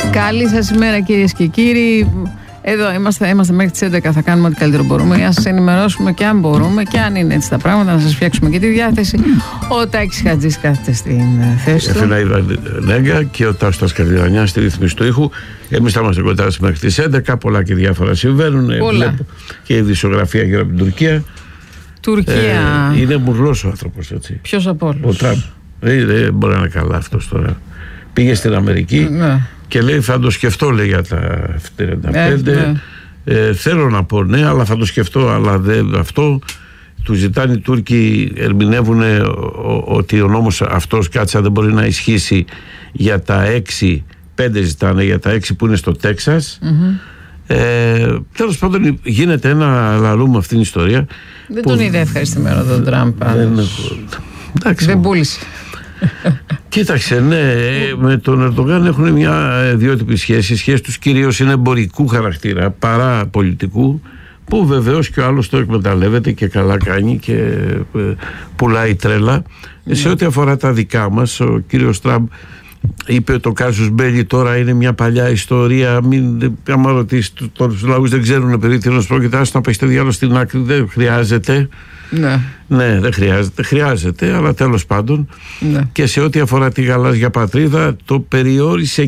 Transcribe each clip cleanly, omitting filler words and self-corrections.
Καλή σας ημέρα, κυρίες και κύριοι. Εδώ είμαστε μέχρι τις 11. Θα κάνουμε ό,τι καλύτερο μπορούμε για να σας ενημερώσουμε και αν μπορούμε και αν είναι έτσι τα πράγματα, να σας φτιάξουμε και τη διάθεση. Ο Τάκης Χατζής κάθεται στην θέση του. Εφηνά Ιβανέγκα και ο Τάσος Τασκαλιδανιάς στη ρύθμιση του ήχου. Εμείς θα είμαστε κοντά μέχρι τις 11. Πολλά και διάφορα συμβαίνουν. Βλέπω και η δισογραφία γύρω από την Τουρκία. Είναι μουρλός ο άνθρωπος, έτσι. Ποιος από όλους? Ο Τραμπ. Δεν μπορεί να είναι καλά αυτός τώρα. Πήγε στην Αμερική και λέει θα το σκεφτώ, λέει, για τα 35. Θέλω να πω ναι, αλλά θα το σκεφτώ, αλλά δεν αυτό. Του ζητάνε οι Τούρκοι, ερμηνεύουν ότι ο νόμος αυτός, κάτσα, δεν μπορεί να ισχύσει για τα 6, 5 ζητάνε για τα 6 που είναι στο Τέξας. Τέλος πάντων γίνεται ένα λαλού με αυτήν την ιστορία. Δεν τον είδε ευχαριστημένο τον Τραμπ. Δεν πούλησε. Κοίταξε, ναι, με τον Ερντογάν έχουν μια ιδιότυπη σχέση. Η σχέση τους κυρίως είναι εμπορικού χαρακτήρα παρά πολιτικού, που βεβαίως και ο άλλος το εκμεταλλεύεται και καλά κάνει και πουλάει τρέλα. Σε ό,τι αφορά τα δικά μας, ο κύριος Τραμπ είπε το κάσους μπέλι τώρα είναι μια παλιά ιστορία. Άμα ρωτήσει τους λαούς, δεν ξέρουν περί τίνος πρόκειται, άστα να πέσετε διάλογο στην άκρη, δεν χρειάζεται. Ναι, δεν χρειάζεται. Χρειάζεται, αλλά τέλος πάντων. Και σε ό,τι αφορά τη γαλάζια πατρίδα, το περιόρισε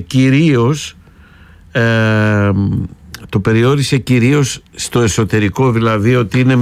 κυρίως στο εσωτερικό, δηλαδή ότι είναι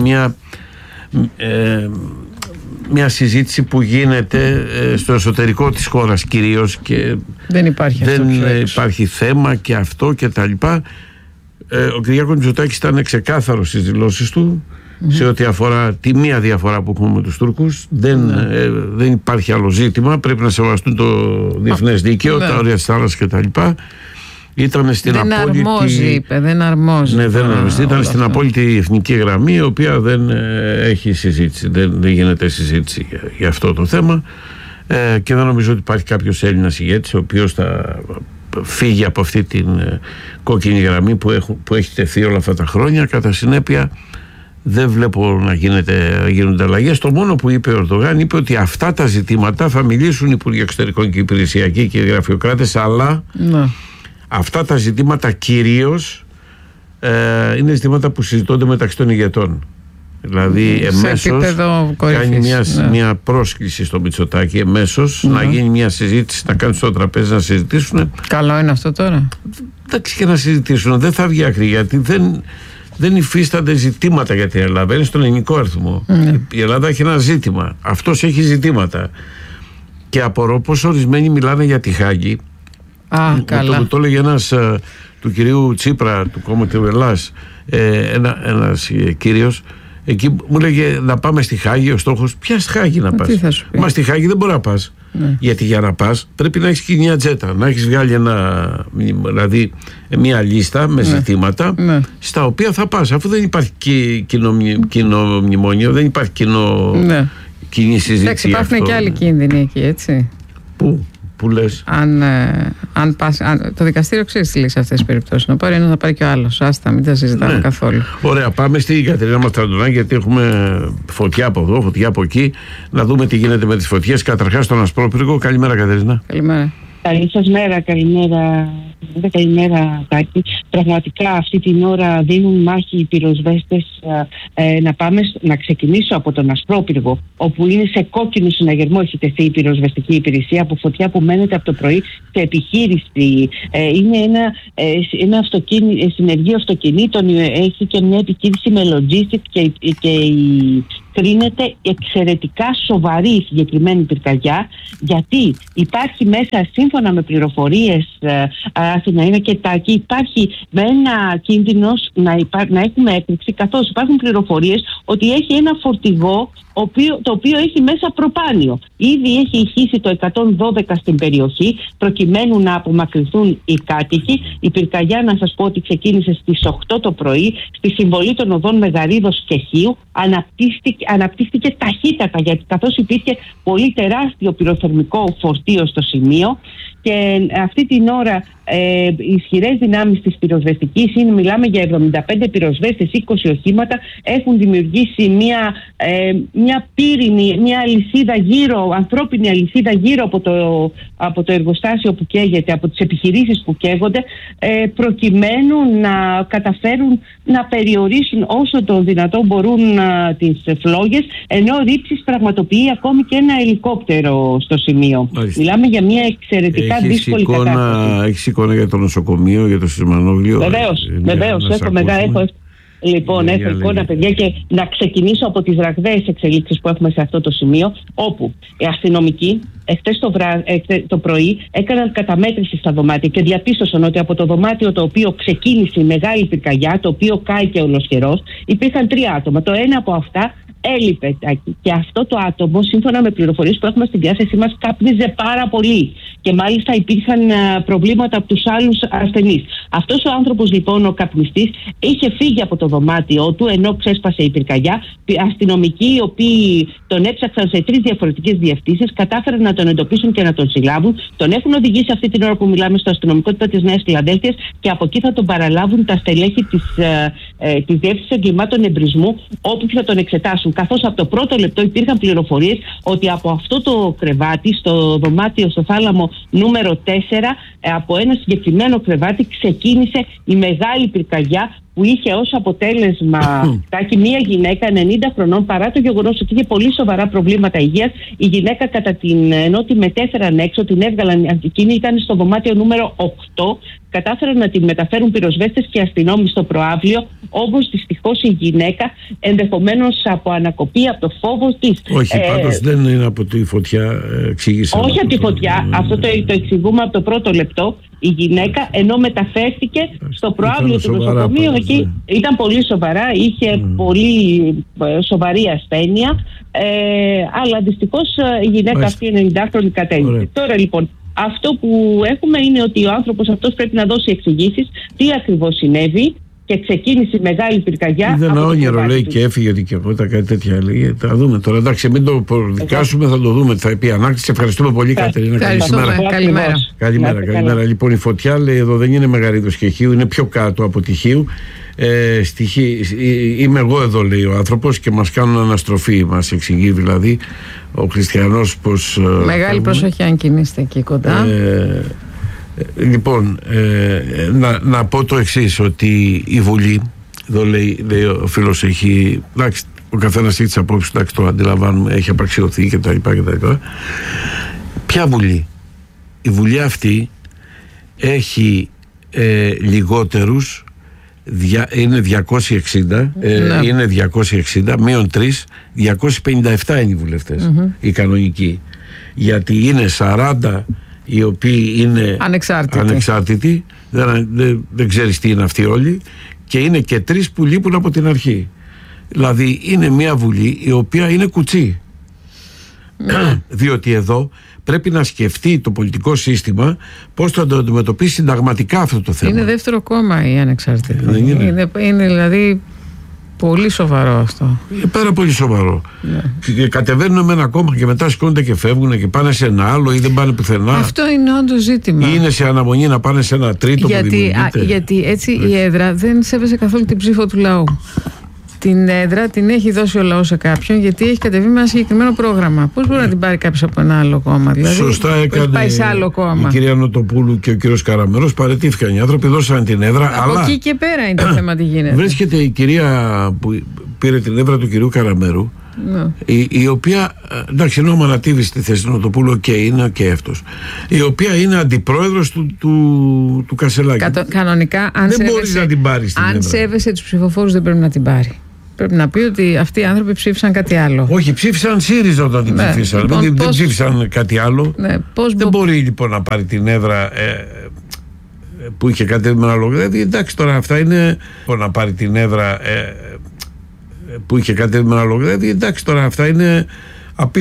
μια συζήτηση που γίνεται στο εσωτερικό της χώρας κυρίως και δεν υπάρχει θέμα και αυτό και τα λοιπά. Ο Κυριάκος Μητσοτάκης ήταν ξεκάθαρος στις δηλώσεις του σε ό,τι αφορά τη μία διαφορά που έχουμε με τους Τούρκους. Δεν υπάρχει άλλο ζήτημα, πρέπει να σεβαστούν το διεθνές δίκαιο, τα όρια της θάλασσας και τα λοιπά. Ήταν στην δεν αρμόζει. Ναι, δεν αρμόζει. Ήταν στην απόλυτη εθνική γραμμή, η οποία δεν έχει συζήτηση. Δεν γίνεται συζήτηση για αυτό το θέμα. Και δεν νομίζω ότι υπάρχει κάποιος Έλληνας ηγέτης ο οποίος θα φύγει από αυτή την κόκκινη γραμμή που έχει τεθεί όλα αυτά τα χρόνια. Κατά συνέπεια, δεν βλέπω να γίνονται αλλαγές. Το μόνο που είπε ο Ερντογάν, είπε ότι αυτά τα ζητήματα θα μιλήσουν οι Υπουργοί Εξωτερικών και οι Υπηρεσιακοί και οι γραφειοκράτες, αλλά αυτά τα ζητήματα κυρίως είναι ζητήματα που συζητώνται μεταξύ των ηγετών. Δηλαδή εμέσως κάνει μια πρόσκληση στο Μητσοτάκη εμέσως να γίνει μια συζήτηση, να κάνουν στο τραπέζι να συζητήσουν. Καλό είναι αυτό τώρα. Εντάξει, και να συζητήσουν. Δεν θα βγει άκρη, γιατί δεν υφίστανται ζητήματα για την Ελλάδα. Είναι στον ελληνικό αριθμό. Η Ελλάδα έχει ένα ζήτημα. Αυτός έχει ζητήματα. Και απορώ πως ορισμένοι μιλάνε για τη Χάγη. Το έλεγε ένας του κυρίου Τσίπρα, του κόμματος Ελλάς, ένας κύριος. Εκεί μου λέγε να πάμε στη Χάγη. Ο στόχος, ποια στη Χάγη να πας? Μα στη Χάγη δεν μπορεί να πας. Γιατί για να πας πρέπει να έχεις και μια ατζέντα, να έχεις βγάλει δηλαδή μια λίστα με ζητήματα στα οποία θα πας, αφού δεν υπάρχει κοινό μνημόνιο, δεν υπάρχει κοινή συζήτηση. Εντάξει, υπάρχουν και άλλοι κίνδυνοι εκεί, έτσι. Πού λες? Αν πας, το δικαστήριο ξέρει τι λέει σε αυτές τις περιπτώσεις. Να πάρει ένα, να πάρει και ο άλλος. Άστα, μην τα συζητάμε καθόλου. Ωραία, πάμε στην Κατερίνα Μαστραντονάκη, γιατί έχουμε φωτιά από εδώ, φωτιά από εκεί. Να δούμε τι γίνεται με τις φωτιές. Καταρχάς, στον Ασπρόπυργο. Καλημέρα, Κατερίνα. Καλημέρα. Καλή σας μέρα, καλημέρα Τάκη. Πραγματικά αυτή την ώρα δίνουν μάχη οι πυροσβέστες. Να ξεκινήσω από τον Ασπρόπυργο, όπου είναι σε κόκκινο συναγερμό, έχει τεθεί η πυροσβεστική υπηρεσία από φωτιά που μένεται από το πρωί σε επιχείρηση. Είναι ένα συνεργείο αυτοκινήτων, έχει και μια επιχείρηση με logistics και κρίνεται εξαιρετικά σοβαρή η συγκεκριμένη πυρκαγιά, γιατί υπάρχει μέσα, σύμφωνα με πληροφορίες Αθηναίνα και Τάκη, υπάρχει με ένα κίνδυνος να έχουμε έκρηξη, καθώς υπάρχουν πληροφορίες ότι έχει ένα φορτηγό το οποίο έχει μέσα προπάνιο. Ήδη έχει ηχήσει το 112 στην περιοχή προκειμένου να απομακρυνθούν οι κάτοικοι. Η πυρκαγιά, να σας πω ότι ξεκίνησε στις 8 το πρωί στη συμβολή των οδών Μεγαρίδος και Χίου. Αναπτύχθηκε ταχύτατα, γιατί καθώς υπήρχε πολύ τεράστιο πυροθερμικό φορτίο στο σημείο, και αυτή την ώρα ισχυρές δυνάμεις της πυροσβεστικής. Μιλάμε για 75 πυροσβέστες, 20 οχήματα. Έχουν δημιουργήσει μια πύρινη, μια αλυσίδα ανθρώπινη αλυσίδα γύρω από το εργοστάσιο που καίγεται, από τις επιχειρήσεις που καίγονται, προκειμένου να καταφέρουν να περιορίσουν όσο το δυνατόν μπορούν τις φλόγες, ενώ ρήψεις πραγματοποιεί ακόμη και ένα ελικόπτερο στο σημείο. Μάλιστα. Μιλάμε για μια εξαιρετικά δύσκολη κατάσταση. Έχεις εικόνα για το νοσοκομείο, για το Σισμανόγλιο? Βεβαίως, έχω εικόνα, παιδιά, και να ξεκινήσω από τις ραγδαίες εξελίξεις που έχουμε σε αυτό το σημείο, όπου οι αστυνομικοί εχθές το πρωί έκαναν καταμέτρηση στα δωμάτια και διαπίστωσαν ότι από το δωμάτιο το οποίο ξεκίνησε η μεγάλη πυρκαγιά, το οποίο κάηκε ολοσχερός, υπήρχαν 3 άτομα. Το ένα από αυτά έλειπε, και αυτό το άτομο, σύμφωνα με πληροφορίες που έχουμε στην διάθεσή μας, κάπνιζε πάρα πολύ και μάλιστα υπήρχαν προβλήματα από τους άλλους ασθενείς. Αυτός ο άνθρωπος, λοιπόν, ο καπνιστής, είχε φύγει από το δωμάτιό του ενώ ξέσπασε η πυρκαγιά. Αστυνομικοί, οι οποίοι τον έψαξαν σε 3 διαφορετικές διευθύνσεις, κατάφεραν να τον εντοπίσουν και να τον συλλάβουν. Τον έχουν οδηγήσει αυτή την ώρα που μιλάμε στο αστυνομικό τμήμα της Νέας Φιλαδέλφειας και από εκεί θα τον παραλάβουν τα στελέχη της Διεύθυνσης Εγκλημάτων Εμπρισμού, όπου θα τον εξετάσουν. Καθώς από το πρώτο λεπτό υπήρχαν πληροφορίες ότι από αυτό το κρεβάτι, στο δωμάτιο, στο θάλαμο νούμερο 4, από ένα συγκεκριμένο κρεβάτι ξεκίνησε η μεγάλη πυρκαγιά, που είχε ως αποτέλεσμα μία γυναίκα 90 χρονών, παρά το γεγονός ότι είχε πολύ σοβαρά προβλήματα υγείας. Η γυναίκα, ενώ τη μετέφεραν έξω, την έβγαλαν, εκείνη ήταν στο δωμάτιο νούμερο 8, κατάφεραν να την μεταφέρουν πυροσβέστες και αστυνόμοι στο προαύλιο, όμως δυστυχώς η γυναίκα, ενδεχομένως από ανακοπή, από το φόβο της. Όχι, πάντως δεν είναι από τη φωτιά, εξήγησε. Όχι από τη φωτιά, αυτό το εξηγούμε από το πρώτο λεπτό. Η γυναίκα, ενώ μεταφέρθηκε στο προαύλιο του νοσοκομείου, εκεί ήταν πολύ σοβαρά, είχε πολύ σοβαρή ασθένεια, αλλά δυστυχώς η γυναίκα αυτή 90χρονη κατέληξε. Τώρα, λοιπόν, αυτό που έχουμε είναι ότι ο άνθρωπος αυτός πρέπει να δώσει εξηγήσεις τι ακριβώς συνέβη, και ξεκίνησε η μεγάλη πυρκαγιά. Είδε ένα όνειρο, λέει, και έφυγε δικαιώματα, κάτι τέτοια λέει. Θα δούμε τώρα. Εντάξει, μην το προδικάσουμε, θα το δούμε. Θα πει ανάκτηση. Ευχαριστούμε πολύ, Κατερίνα. Καλημέρα. Λοιπόν, η φωτιά, λέει, εδώ δεν είναι Μεγαρίδος και Χίου, είναι πιο κάτω από τη Χίου. Είμαι εγώ εδώ, λέει ο άνθρωπος, και μας κάνουν αναστροφή. Μας εξηγεί δηλαδή ο Χριστιανός πως. Μεγάλη προσοχή αν κινείστε εκεί κοντά. Λοιπόν, να πω το εξής, ότι η Βουλή, εδώ λέει ο φίλος, έχει, εντάξει, ο καθένας έχει τις απόψεις, εντάξει, το αντιλαμβάνουμε, έχει απαξιωθεί κτλ. Ποια Βουλή? Η Βουλή αυτή έχει λιγότερους, είναι 260, είναι 260 μείον 3, 257 είναι οι βουλευτές, οι κανονικοί, γιατί είναι 40 οι οποίοι είναι ανεξάρτητοι, δεν ξέρεις τι είναι αυτοί όλοι, και είναι και 3 που λείπουν από την αρχή. Δηλαδή είναι μια Βουλή η οποία είναι κουτσί. Διότι εδώ πρέπει να σκεφτεί το πολιτικό σύστημα πώς θα το αντιμετωπίσει συνταγματικά αυτό το θέμα. Είναι δεύτερο κόμμα η ανεξάρτητη. Είναι δηλαδή πολύ σοβαρό αυτό. Πέρα πολύ σοβαρό. Και κατεβαίνουν με ένα κόμμα και μετά σηκώνονται και φεύγουν και πάνε σε ένα άλλο ή δεν πάνε πουθενά. Αυτό είναι όντως ζήτημα. Ή είναι σε αναμονή να πάνε σε ένα τρίτο που δημιουργείται. Γιατί έτσι η έδρα δεν σέβεσαι καθόλου την ψήφο του λαού. Την έδρα την έχει δώσει ο λαός σε κάποιον, γιατί έχει κατεβεί με ένα συγκεκριμένο πρόγραμμα. Πώς μπορεί να την πάρει κάποιος από ένα άλλο κόμμα? Δηλαδή, σωστά έκανε πάει σε άλλο κόμμα. Η κυρία Νοτοπούλου και ο κύριος Καραμερός, παραιτήθηκαν οι άνθρωποι, δώσαν την έδρα. Από εκεί και πέρα είναι το θέμα τι γίνεται. Βρίσκεται η κυρία που πήρε την έδρα του κυρίου Καραμέρου, η οποία, εντάξει, είναι ο Μανατίδης στη θέση του Νοτοπούλου, και είναι και αυτός, η οποία είναι αντιπρόεδρος του Κασελάκη. Κανονικά, δεν μπορείς να την πάρεις την έδρα. Αν σέβεσαι τους ψηφοφόρους, δεν πρέπει να την πάρει. Πρέπει να πει ότι αυτοί οι άνθρωποι ψήφισαν κάτι άλλο. Όχι, ψήφισαν ΣΥΡΙΖΑ όταν την ψήφισαν. Λοιπόν, δεν ψήφισαν κάτι άλλο. Δεν μπορεί λοιπόν να πάρει την έδρα που είχε κατέβει με ένα λογαριασμό. Εντάξει, τώρα αυτά είναι. Να πάρει την έδρα που είχε κατέβει με ένα λογαριασμό. Εντάξει, τώρα αυτά είναι